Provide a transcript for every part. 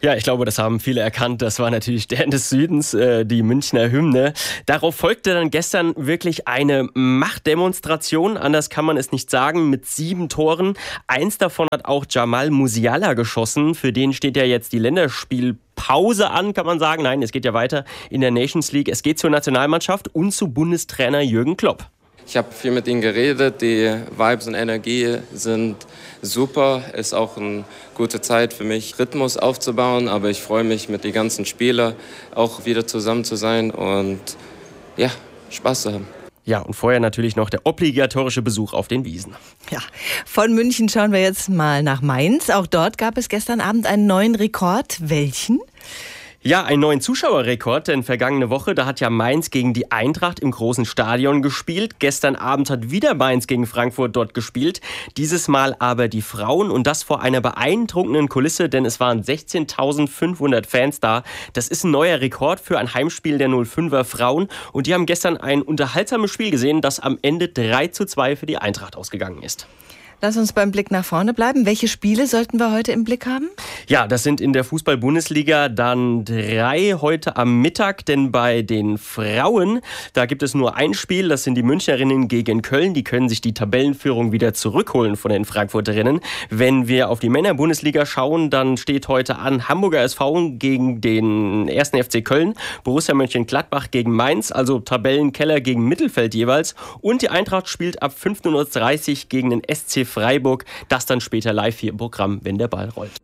Ja, ich glaube, das haben viele erkannt. Das war natürlich Stern des Südens, die Münchner Hymne. Darauf folgte dann gestern wirklich eine Machtdemonstration. Anders kann man es nicht sagen, mit 7 Toren. Eins davon hat auch Jamal Musiala geschossen. Für den steht ja jetzt die Länderspielpause an, kann man sagen. Nein, es geht ja weiter in der Nations League. Es geht zur Nationalmannschaft und zu Bundestrainer Jürgen Klopp. Ich habe viel mit ihnen geredet, die Vibes und Energie sind super. Ist auch eine gute Zeit für mich, Rhythmus aufzubauen, aber ich freue mich, mit den ganzen Spielern auch wieder zusammen zu sein und ja, Spaß zu haben. Ja, und vorher natürlich noch der obligatorische Besuch auf den Wiesen. Ja, von München schauen wir jetzt mal nach Mainz. Auch dort gab es gestern Abend einen neuen Rekord. Welchen? Ja, einen neuen Zuschauerrekord, denn vergangene Woche, da hat ja Mainz gegen die Eintracht im großen Stadion gespielt. Gestern Abend hat wieder Mainz gegen Frankfurt dort gespielt. Dieses Mal aber die Frauen und das vor einer beeindruckenden Kulisse, denn es waren 16.500 Fans da. Das ist ein neuer Rekord für ein Heimspiel der 05er Frauen und die haben gestern ein unterhaltsames Spiel gesehen, das am Ende 3:2 für die Eintracht ausgegangen ist. Lass uns beim Blick nach vorne bleiben. Welche Spiele sollten wir heute im Blick haben? Ja, das sind in der Fußball-Bundesliga dann 3 heute am Mittag, denn bei den Frauen, da gibt es nur ein Spiel, das sind die Münchnerinnen gegen Köln. Die können sich die Tabellenführung wieder zurückholen von den Frankfurterinnen. Wenn wir auf die Männer-Bundesliga schauen, dann steht heute an Hamburger SV gegen den 1. FC Köln, Borussia Mönchengladbach gegen Mainz, also Tabellenkeller gegen Mittelfeld jeweils. Und die Eintracht spielt ab 15:30 Uhr gegen den SC Freiburg. Das dann später live hier im Programm, wenn der Ball rollt.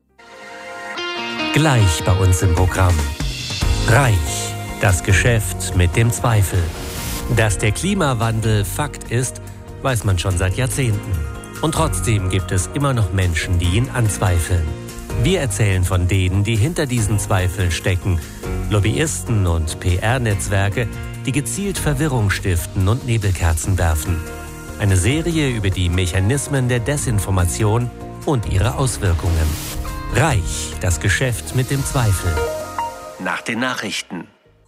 Gleich bei uns im Programm. Reich, das Geschäft mit dem Zweifel. Dass der Klimawandel Fakt ist, weiß man schon seit Jahrzehnten. Und trotzdem gibt es immer noch Menschen, die ihn anzweifeln. Wir erzählen von denen, die hinter diesen Zweifeln stecken. Lobbyisten und PR-Netzwerke, die gezielt Verwirrung stiften und Nebelkerzen werfen. Eine Serie über die Mechanismen der Desinformation und ihre Auswirkungen. Reich, das Geschäft mit dem Zweifel. Nach den Nachrichten.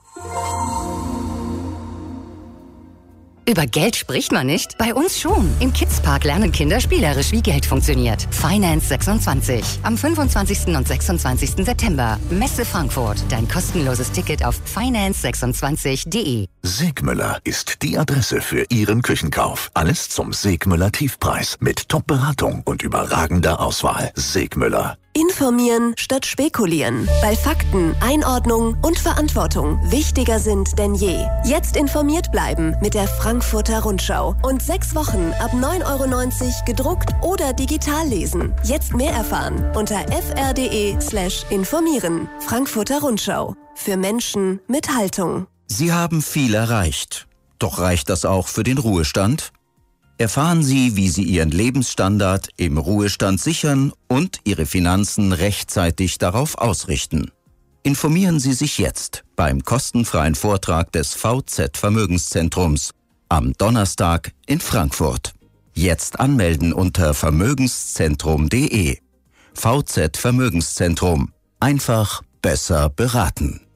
Über Geld spricht man nicht? Bei uns schon. Im Kidspark lernen Kinder spielerisch, wie Geld funktioniert. Finance 26. Am 25. und 26. September. Messe Frankfurt. Dein kostenloses Ticket auf finance26.de. Segmüller ist die Adresse für Ihren Küchenkauf. Alles zum Segmüller Tiefpreis. Mit Top-Beratung und überragender Auswahl. Segmüller. Informieren statt spekulieren. Weil Fakten, Einordnung und Verantwortung wichtiger sind denn je. Jetzt informiert bleiben mit der Frankfurter Rundschau. Und 6 Wochen ab 9,90 € gedruckt oder digital lesen. Jetzt mehr erfahren unter fr.de/informieren. Frankfurter Rundschau. Für Menschen mit Haltung. Sie haben viel erreicht. Doch reicht das auch für den Ruhestand? Erfahren Sie, wie Sie Ihren Lebensstandard im Ruhestand sichern und Ihre Finanzen rechtzeitig darauf ausrichten. Informieren Sie sich jetzt beim kostenfreien Vortrag des VZ Vermögenszentrums am Donnerstag in Frankfurt. Jetzt anmelden unter vermögenszentrum.de. VZ Vermögenszentrum. Einfach besser beraten.